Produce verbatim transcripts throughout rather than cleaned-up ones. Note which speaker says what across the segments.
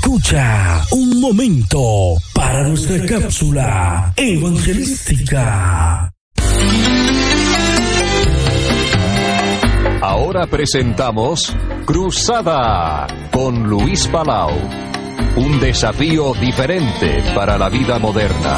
Speaker 1: Escucha un momento para nuestra cápsula evangelística.
Speaker 2: Ahora presentamos Cruzada con Luis Palau. Un desafío diferente para la vida moderna.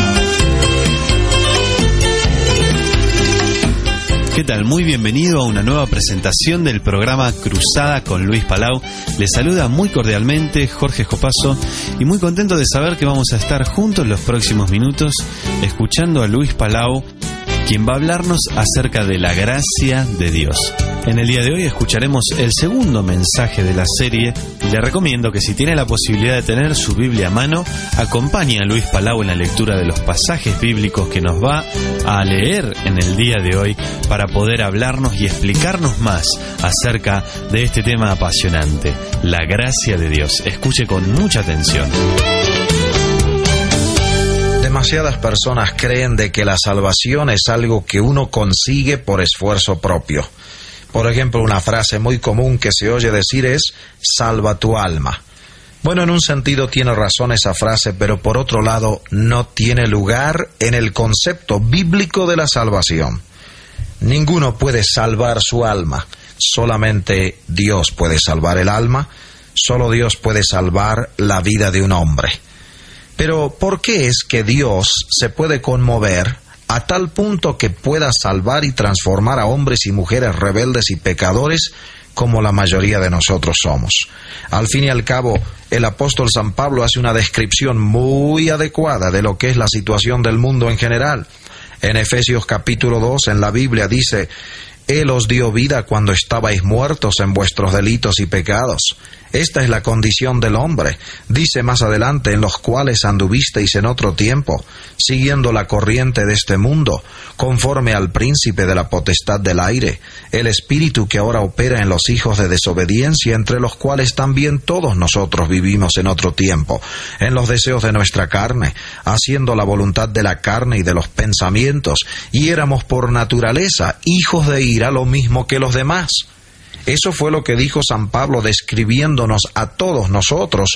Speaker 3: ¿Qué tal? Muy bienvenido a una nueva presentación del programa Cruzada con Luis Palau. Les saluda muy cordialmente Jorge Escopazo y muy contento de saber que vamos a estar juntos los próximos minutos escuchando a Luis Palau, quien va a hablarnos acerca de la gracia de Dios. En el día de hoy escucharemos el segundo mensaje de la serie. Le recomiendo que si tiene la posibilidad de tener su Biblia a mano, acompañe a Luis Palau en la lectura de los pasajes bíblicos que nos va a leer en el día de hoy para poder hablarnos y explicarnos más acerca de este tema apasionante, la gracia de Dios. Escuche con mucha atención.
Speaker 4: Demasiadas personas creen de que la salvación es algo que uno consigue por esfuerzo propio. Por ejemplo, una frase muy común que se oye decir es, salva tu alma. Bueno, en un sentido tiene razón esa frase, pero por otro lado no tiene lugar en el concepto bíblico de la salvación. Ninguno puede salvar su alma, solamente Dios puede salvar el alma, solo Dios puede salvar la vida de un hombre. Pero, ¿por qué es que Dios se puede conmover a tal punto que pueda salvar y transformar a hombres y mujeres rebeldes y pecadores como la mayoría de nosotros somos? Al fin y al cabo, el apóstol San Pablo hace una descripción muy adecuada de lo que es la situación del mundo en general. En Efesios capítulo dos, en la Biblia dice, Él os dio vida cuando estabais muertos en vuestros delitos y pecados. Esta es la condición del hombre. Dice más adelante, en los cuales anduvisteis en otro tiempo, siguiendo la corriente de este mundo, conforme al príncipe de la potestad del aire, el espíritu que ahora opera en los hijos de desobediencia, entre los cuales también todos nosotros vivimos en otro tiempo, en los deseos de nuestra carne, haciendo la voluntad de la carne y de los pensamientos, y éramos por naturaleza hijos de ira, lo mismo que los demás. Eso fue lo que dijo San Pablo describiéndonos a todos nosotros.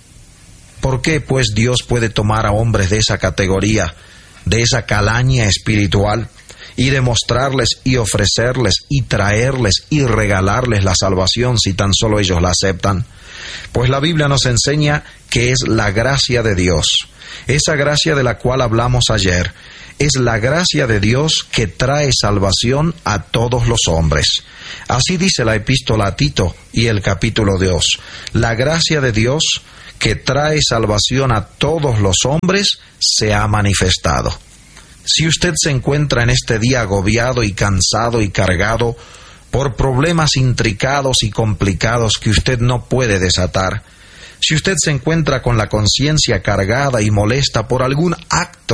Speaker 4: ¿Por qué, pues, Dios puede tomar a hombres de esa categoría, de esa calaña espiritual, y demostrarles y ofrecerles y traerles y regalarles la salvación si tan solo ellos la aceptan? Pues la Biblia nos enseña que es la gracia de Dios. Esa gracia de la cual hablamos ayer es la gracia de Dios que trae salvación a todos los hombres. Así dice la epístola a Tito y el capítulo dos. La gracia de Dios que trae salvación a todos los hombres se ha manifestado. Si usted se encuentra en este día agobiado y cansado y cargado por problemas intricados y complicados que usted no puede desatar, si usted se encuentra con la conciencia cargada y molesta por algún acto